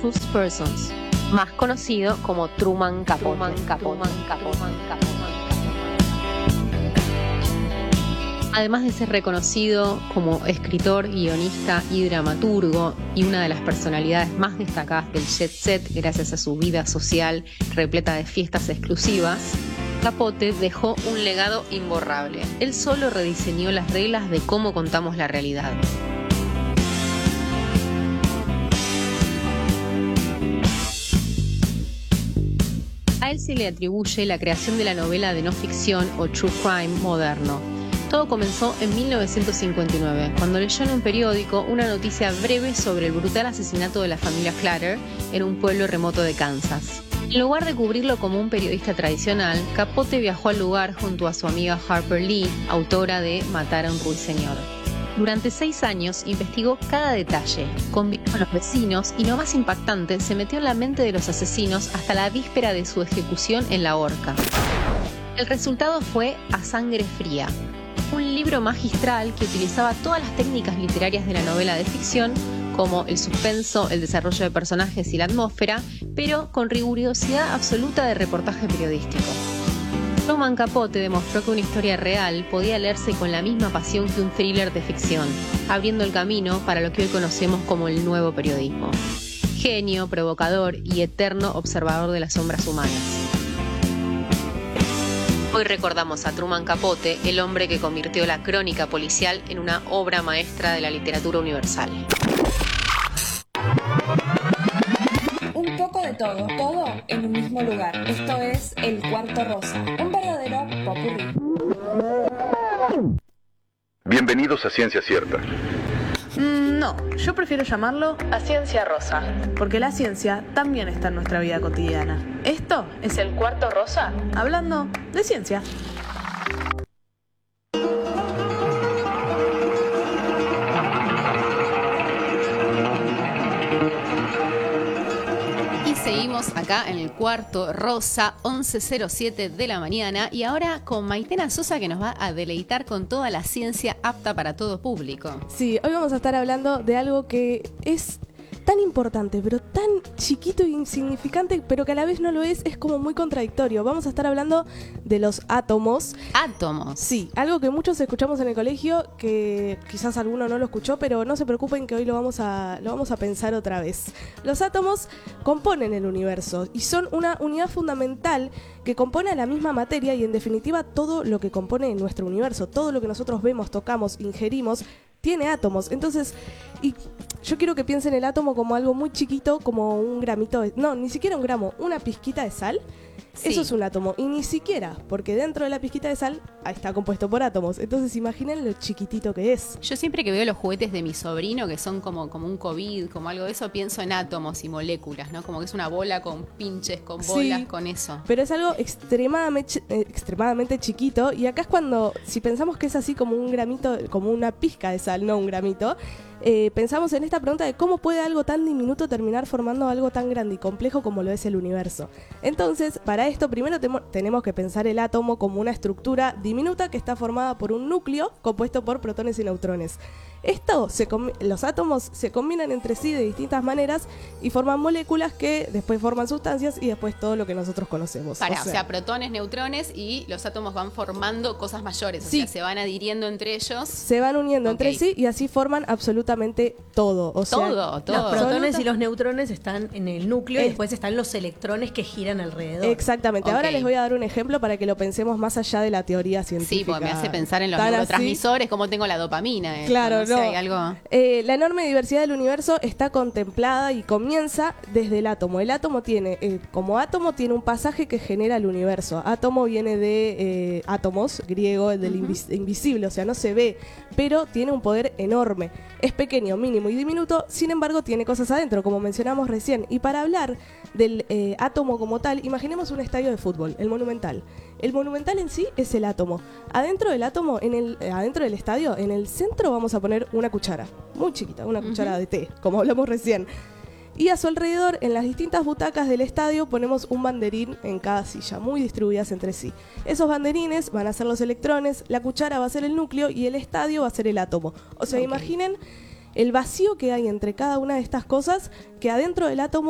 Powerful Persons, más conocido como Truman Capote. Además de ser reconocido como escritor, guionista y dramaturgo y una de las personalidades más destacadas del jet set gracias a su vida social repleta de fiestas exclusivas, Capote dejó un legado imborrable. Él solo rediseñó las reglas de cómo contamos la realidad. A él se le atribuye la creación de la novela de no ficción o true crime moderno. Todo comenzó en 1959, cuando leyó en un periódico una noticia breve sobre el brutal asesinato de la familia Clutter en un pueblo remoto de Kansas. En lugar de cubrirlo como un periodista tradicional, Capote viajó al lugar junto a su amiga Harper Lee, autora de Matar a un ruiseñor. Durante 6 años investigó cada detalle, convivió con los vecinos y, lo más impactante, se metió en la mente de los asesinos hasta la víspera de su ejecución en la horca. El resultado fue A Sangre Fría, un libro magistral que utilizaba todas las técnicas literarias de la novela de ficción, como el suspenso, el desarrollo de personajes y la atmósfera, pero con rigurosidad absoluta de reportaje periodístico. Truman Capote demostró que una historia real podía leerse con la misma pasión que un thriller de ficción, abriendo el camino para lo que hoy conocemos como el nuevo periodismo. Genio, provocador y eterno observador de las sombras humanas. Hoy recordamos a Truman Capote, el hombre que convirtió la crónica policial en una obra maestra de la literatura universal. Un poco de todo, todo en un mismo lugar. Esto es El Cuarto Rosa, un verdadero popurrí. Bienvenidos a Ciencia Cierta. No, yo prefiero llamarlo A Ciencia Rosa. porque la ciencia también está en nuestra vida cotidiana. Esto es ¿El Cuarto Rosa? Hablando de Ciencia. Y seguimos acá en el Cuarto Rosa, 11:07 de la mañana, y ahora con Maitena Sosa, que nos va a deleitar con toda la ciencia apta para todo público. Sí, hoy vamos a estar hablando de algo que es tan importante, pero tan chiquito e insignificante, pero que a la vez no lo es como muy contradictorio. Vamos a estar hablando de los átomos. Átomos. Sí, algo que muchos escuchamos en el colegio, que quizás alguno no lo escuchó, pero no se preocupen que hoy lo vamos a pensar otra vez. Los átomos componen el universo y son una unidad fundamental que compone a la misma materia y en definitiva todo lo que compone nuestro universo, todo lo que nosotros vemos, tocamos, ingerimos, tiene átomos. Entonces, y yo quiero que piensen el átomo como algo muy chiquito, como un gramito no, ni siquiera un gramo, una pizquita de sal. Sí. Eso es un átomo, y ni siquiera, porque dentro de la pizquita de sal está compuesto por átomos. Entonces imaginen lo chiquitito que es. Yo siempre que veo los juguetes de mi sobrino, que son como un COVID, como algo de eso, pienso en átomos y moléculas, ¿no? Como que es una bola con pinches, con bolas, Sí, con eso. pero es algo extremadamente chiquito, y acá es cuando, si pensamos que es así como un gramito, como una pizca de sal, no un gramito, pensamos en esta pregunta de cómo puede algo tan diminuto terminar formando algo tan grande y complejo como lo es el universo. Entonces, para esto primero tenemos que pensar el átomo como una estructura diminuta que está formada por un núcleo compuesto por protones y neutrones. Los átomos se combinan entre sí de distintas maneras y forman moléculas que después forman sustancias y después todo lo que nosotros conocemos. O sea, protones, neutrones, y los átomos van formando cosas mayores, Sí. o sea, se van adhiriendo entre ellos. Se van uniendo entre sí y así forman absolutamente todo. O sea, Todo. Los protones Absoluta- y los neutrones están en el núcleo y después están los electrones que giran alrededor. Exactamente. Ahora Ok. les voy a dar un ejemplo para que lo pensemos más allá de la teoría científica. Sí, porque me hace pensar en los Tan así. neurotransmisores, cómo tengo la dopamina. Claro, no sé, hay algo. La enorme diversidad del universo está contemplada y comienza desde el átomo. El átomo tiene, como átomo, tiene un pasaje que genera el universo. Átomo viene de átomos, griego, del invisible, o sea, no se ve, pero tiene un poder enorme. Es pequeño, mínimo y diminuto, sin embargo, tiene cosas adentro, como mencionamos recién. Y para hablar del átomo como tal, imaginemos un estadio de fútbol, el Monumental. El Monumental en sí es el átomo. Adentro del átomo, adentro del estadio, en el centro vamos a poner una cuchara, muy chiquita, una cuchara de té, como hablamos recién. Y a su alrededor, en las distintas butacas del estadio, ponemos un banderín en cada silla, muy distribuidas entre sí. Esos banderines van a ser los electrones, la cuchara va a ser el núcleo y el estadio va a ser el átomo. O sea, imaginen el vacío que hay entre cada una de estas cosas, que adentro del átomo